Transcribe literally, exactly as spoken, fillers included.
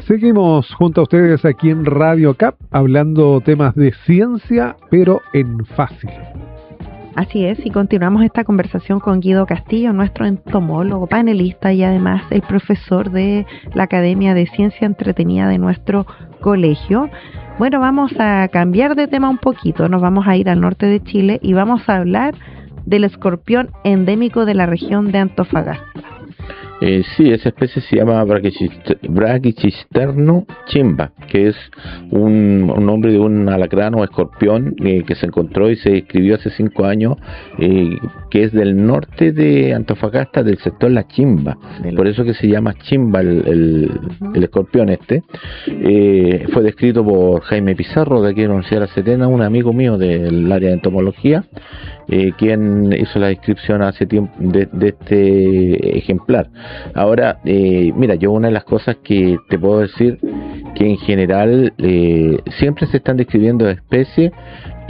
Seguimos junto a ustedes aquí en Radio C A P hablando temas de ciencia, pero en fácil. Así es, y continuamos esta conversación con Guido Castillo, nuestro entomólogo, panelista y además el profesor de la Academia de Ciencia Entretenida de nuestro colegio. Bueno, vamos a cambiar de tema un poquito, nos vamos a ir al norte de Chile y vamos a hablar del escorpión endémico de la región de Antofagasta. Eh, sí, esa especie se llama Brachychisterno chimba, que es un, un nombre de un alacrán o escorpión eh, que se encontró y se describió hace cinco años, eh, que es del norte de Antofagasta, del sector La Chimba, por eso que se llama chimba el, el, el escorpión este. Eh, fue descrito por Jaime Pizarro de aquí de la Universidad de La Serena, un amigo mío del área de entomología, eh, quien hizo la descripción hace tiempo de, de este ejemplar. Ahora, eh, mira, yo una de las cosas que te puedo decir que en general eh, siempre se están describiendo especies,